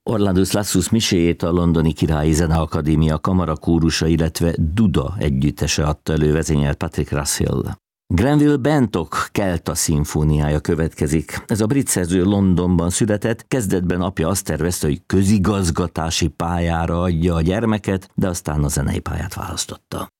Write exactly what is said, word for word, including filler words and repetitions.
Orlandus Lassus miséjét a Londoni Királyi Zeneakadémia kamarakórusa, illetve Duda együttese adta elő, vezényelt Patrick Russell. Granville Bantock Kelta szimfóniája következik. Ez a brit szerző Londonban született, kezdetben apja azt tervezte, hogy közigazgatási pályára adja a gyermeket, de aztán a zenei pályát választotta.